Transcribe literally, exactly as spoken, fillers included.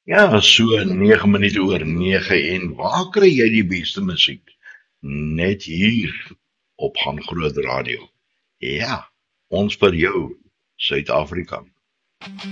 Ja, so nege minute oor nege en waar kry jy die beste musiek? Net hier op Gaan Groot Radio. Ja, ons vir jou, Suid-Afrika.